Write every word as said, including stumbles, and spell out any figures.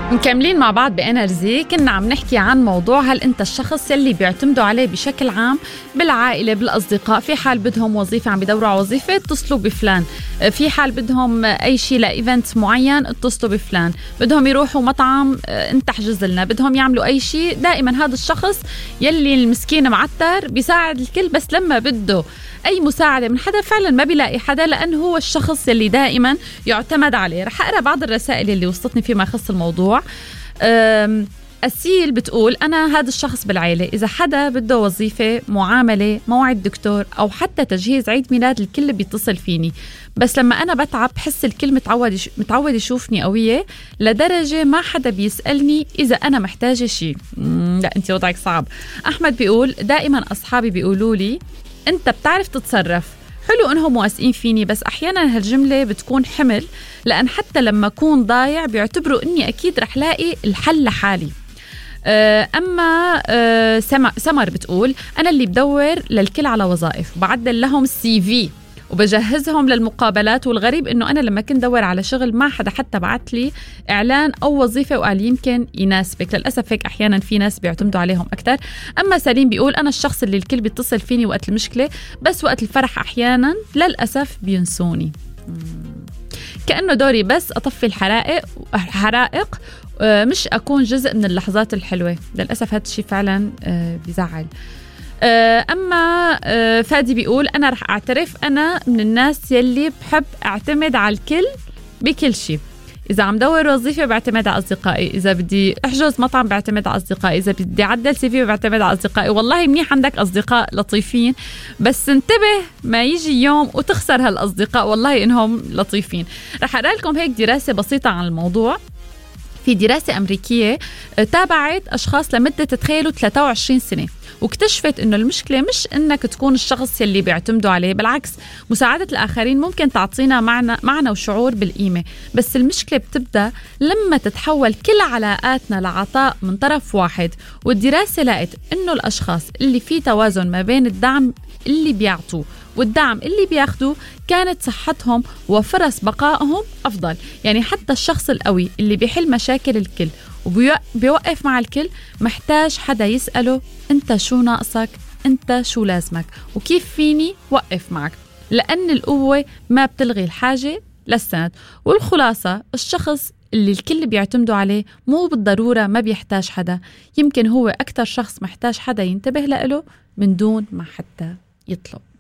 مكملين مع بعض بإنرجي. كنا عم نحكي عن موضوع هل أنت الشخص يلي بيعتمدوا عليه بشكل عام بالعائلة بالأصدقاء، في حال بدهم وظيفة عم بيدوروا على وظيفة اتصلوا بفلان، في حال بدهم أي شيء لإيفنت معين اتصلوا بفلان، بدهم يروحوا مطعم أنت حجز لنا، بدهم يعملوا أي شيء دائما هذا الشخص يلي المسكين معتر بيساعد الكل، بس لما بده أي مساعدة من حدا فعلا ما بيلاقي حدا، لأنه هو الشخص يلي دائما يعتمد عليه. رح أقرأ بعض الرسائل اللي وصلتني فيما يخص الموضوع. أسيل بتقول أنا هذا الشخص بالعيلة، إذا حدا بده وظيفة، معاملة، موعد دكتور أو حتى تجهيز عيد ميلاد الكل بيتصل فيني، بس لما أنا بتعب بحس الكل متعود متعود يشوفني قوية لدرجة ما حدا بيسألني إذا أنا محتاجة شيء. لا أنت وضعك صعب. أحمد بيقول دائما أصحابي بيقولوا لي أنت بتعرف تتصرف، حلو إنهم واثقين فيني، بس أحيانا هالجملة بتكون حمل، لأن حتى لما أكون ضايع بيعتبروا إني أكيد رح لاقي الحل لحالي. أما سمر بتقول أنا اللي بدور للكل على وظائف، بعدل لهم السي في وبجهزهم للمقابلات، والغريب إنه أنا لما كنت دور على شغل ما حدا حتى بعت لي إعلان أو وظيفة وقال يمكن يناسبك. للأسف هيك أحيانا في ناس بيعتمدوا عليهم أكتر. أما سليم بيقول أنا الشخص اللي الكل بيتصل فيني وقت المشكلة، بس وقت الفرح أحيانا للأسف بينسوني، كأنه دوري بس أطفي الحرائق حرائق مش أكون جزء من اللحظات الحلوة. للأسف هذا الشيء فعلا بيزعل. أما فادي بيقول أنا رح أعترف أنا من الناس يلي بحب أعتمد على الكل بكل شيء، إذا عم دور وظيفة بعتمد على أصدقائي، إذا بدي أحجز مطعم بعتمد على أصدقائي، إذا بدي أعدل سي في بعتمد على أصدقائي. والله منيح عندك أصدقاء لطيفين، بس انتبه ما يجي يوم وتخسر هالأصدقاء والله إنهم لطيفين. رح أقرأ لكم هيك دراسة بسيطة عن الموضوع. في دراسة أمريكية تابعت أشخاص لمدة تتخيلوا ثلاثة وعشرين سنة، واكتشفت إنه المشكلة مش إنك تكون الشخص يلي بيعتمدوا عليه، بالعكس مساعدة الآخرين ممكن تعطينا معنى, معنى وشعور بالقيمة، بس المشكلة بتبدأ لما تتحول كل علاقاتنا لعطاء من طرف واحد. والدراسة لقت إنه الأشخاص اللي في توازن ما بين الدعم اللي بيعطوه والدعم اللي بياخدوه كانت صحتهم وفرص بقائهم أفضل. يعني حتى الشخص القوي اللي بيحل مشاكل الكل وبيوقف مع الكل محتاج حدا يسأله أنت شو ناقصك، أنت شو لازمك، وكيف فيني وقف معك، لأن القوة ما بتلغي الحاجة للسند. والخلاصة الشخص اللي الكل بيعتمدوا عليه مو بالضرورة ما بيحتاج حدا، يمكن هو أكتر شخص محتاج حدا ينتبه له من دون ما حتى يطلب.